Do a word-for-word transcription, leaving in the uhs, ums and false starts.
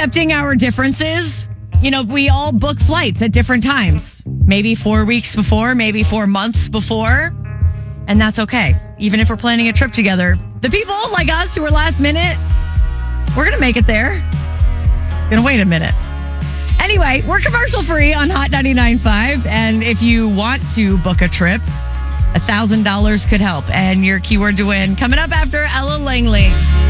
accepting our differences. You know, we all book flights at different times. Maybe four weeks before, maybe four months before. And that's okay. Even if we're planning a trip together. The people like us who are last minute, we're going to make it there. Going to wait a minute. Anyway, we're commercial free on Hot ninety-nine point five. And if you want to book a trip, one thousand dollars could help. And your keyword to win coming up after Ella Langley.